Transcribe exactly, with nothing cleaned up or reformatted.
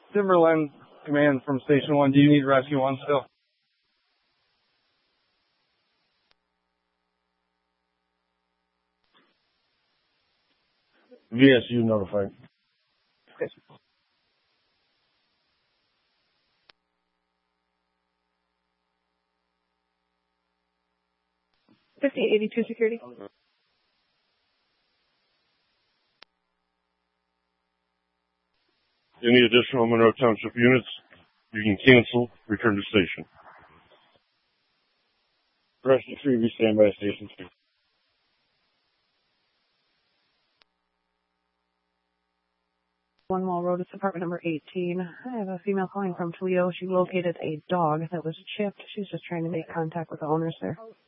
Timberland Command from Station one. Do you need Rescue one still? V S U notified. Okay. fifty eighty-two security. Any additional Monroe Township units, you can cancel, return to station. Rescue three, be standby station two. One Mall Road, it's apartment number eighteen. I have a female calling from Toledo. She located a dog that was chipped. She's just trying to make contact with the owners there.